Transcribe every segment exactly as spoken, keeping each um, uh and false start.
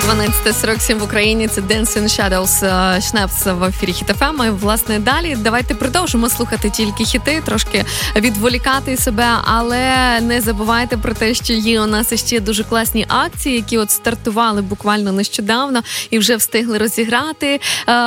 дванадцята сорок сім в Україні. Це Dancing Shadows, Шнепс в ефірі Хіт еф ем. І, власне, далі давайте продовжимо слухати тільки хіти, трошки відволікати себе, але не забувайте про те, що є у нас ще дуже класні акції, які от стартували буквально нещодавно і вже встигли розіграти.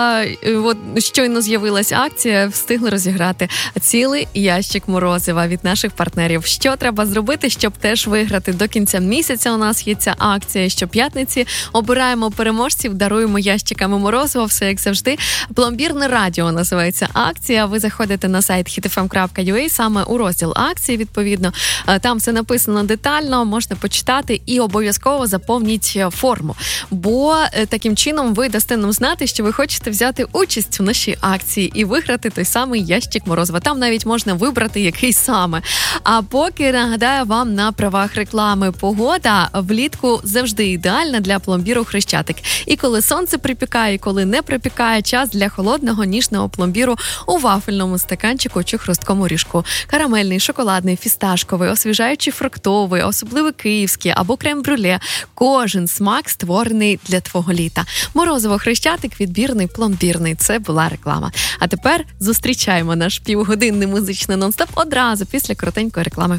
От щойно з'явилась акція, встигли розіграти цілий ящик морозива від наших партнерів. Що треба зробити, щоб теж виграти? До кінця місяця у нас є ця акція. Щоп'ятниці обираємо переможців, даруємо ящиками морозива, все як завжди. Пломбірне радіо називається акція. Ви заходите на сайт хіт еф ем крапка ю а, саме у розділ акції, відповідно. Там все написано детально, можна почитати і обов'язково заповніть форму. Бо таким чином ви дасте нам знати, що ви хочете взяти участь у нашій акції і виграти той самий ящик морозива. Там навіть можна вибрати, який саме. А поки нагадаю вам на правах реклами: погода влітку завжди ідеальна для пломбіру Хрещатик. І коли сонце припікає, і коли не припікає, час для холодного ніжного пломбіру у вафельному стаканчику чи хрусткому ріжку. Карамельний, шоколадний, фісташковий, освіжаючий фруктовий, особливий київський або крем-брюле. Кожен смак створений для твого літа. Морозиво Хрещатик, відбірний, пломбірний. Це була реклама. А тепер зустрічаємо наш півгодинний музичний нон-стоп одразу після коротенької реклами.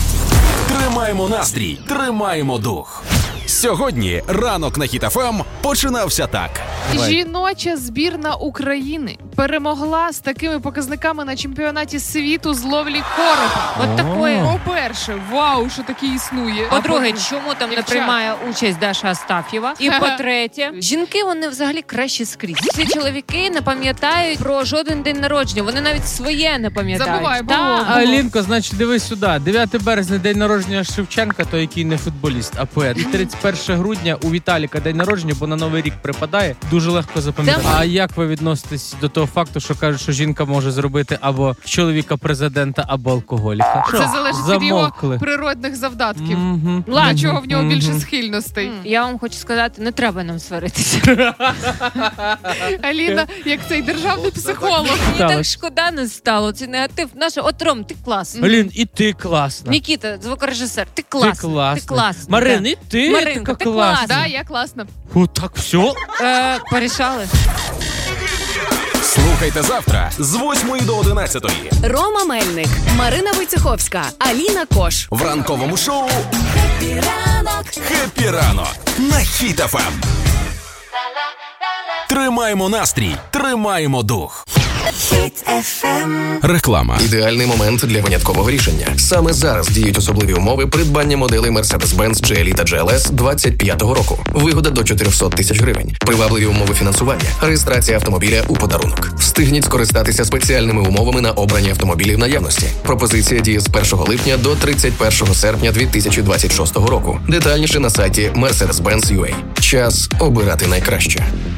Тримаємо настрій, тримаємо дух. Сьогодні ранок на Хіт еф ем починався так. Жіноча збірна України перемогла з такими показниками на чемпіонаті світу з ловлі коропа. От такое. По-перше, вау, що таке існує. По-друге, чому там не приймає участь Даша Астаф'єва? І по-третє, жінки, вони взагалі кращі скрізь. Всі чоловіки не пам'ятають про жоден день народження. Вони навіть своє не пам'ятають. Забувай, було, Та, було. Алінко, значить, дивись сюди. дев'яте березня день народження Шевченка, той, який не футболіст, а поет. І тридцять перше грудня у Віталіка день народження, бо на Новий рік припадає. Дуже легко запам'ятати. А як ви відноситесь до того факту, що кажуть, що жінка може зробити або чоловіка президента, або алкоголіка? Що? Це залежить Замовкли. від його природних завдатків. Mm-hmm. Для чого в нього Mm-hmm. більше схильностей. я вам хочу сказати, не треба нам сваритися. Аліна, як цей державний психолог. Мені так шкода не стало. Це негатив. Наша, от, Ром, ти класний. Алін, і ти класна. Нікіта, звукорежисер, ти класний. Ти класна. Ти класний. Марин, Да. і ти Маринка, така ти класна. класна. Да, я класна. О, так, все? Е, порішали. Слухайте завтра з восьмої до одинадцятої. Рома Мельник, Марина Войцеховська, Аліна Кош. В ранковому шоу «Хеппі ранок». «Хеппі ранок» на Хіт еф ем. Тримаємо настрій, тримаємо дух. Реклама. Ідеальний момент для виняткового рішення. Саме зараз діють особливі умови придбання моделей Mercedes-Benz джі ел і та джі ел ес двадцять п'ятого року. Вигода до чотириста тисяч гривень. Привабливі умови фінансування. Реєстрація автомобіля у подарунок. Встигніть скористатися спеціальними умовами на обрані автомобілі в наявності. Пропозиція діє з першого липня до тридцять першого серпня дві тисячі двадцять шостого року. Детальніше на сайті Mercedes-Benz крапка ю а. Час обирати найкраще.